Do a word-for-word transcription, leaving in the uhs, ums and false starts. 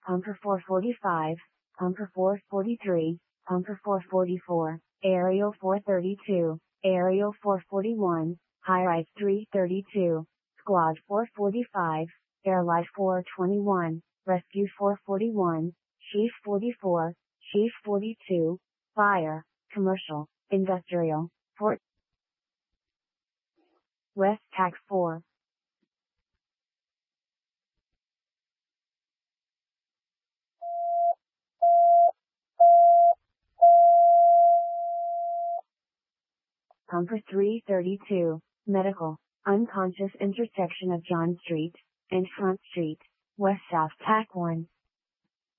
Pumper four forty-five, Pumper four forty-three, Pumper four forty-four, Aerial four thirty-two, Aerial four forty-one, High Rise three thirty-two, Squad four forty-five, Airlight four twenty-one, Rescue four forty-one, Chief forty-four, Chief forty-two, Fire, Commercial, Industrial, Fort West Tac four. Pumper three thirty-two, Medical, unconscious intersection of John Street and Front Street, West South Tac one.